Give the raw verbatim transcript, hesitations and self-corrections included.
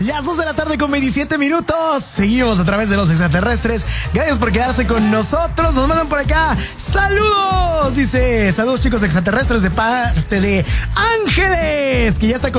Las dos de la tarde con veintisiete minutos. Seguimos a través de los extraterrestres. Gracias por quedarse con nosotros. Nos mandan por acá saludos. Dice, saludos chicos extraterrestres de parte de Ángeles, que ya está con